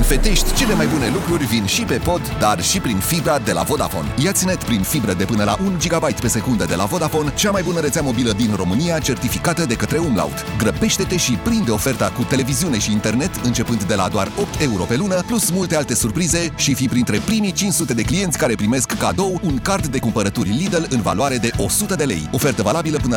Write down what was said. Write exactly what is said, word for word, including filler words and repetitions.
Fetești, cele mai bune lucruri vin și pe pod, dar și prin fibra de la Vodafone. Ia-ți net prin fibră de până la un gigabyte pe secundă de la Vodafone, cea mai bună rețea mobilă din România, certificată de către Umlaut. Grăbește-te și prinde oferta cu televiziune și internet începând de la doar opt euro pe lună, plus multe alte surprize și fi printre primii cinci sute de clienți care primesc cadou un card de cumpărături Lidl în valoare de o sută de lei. Ofertă valabilă până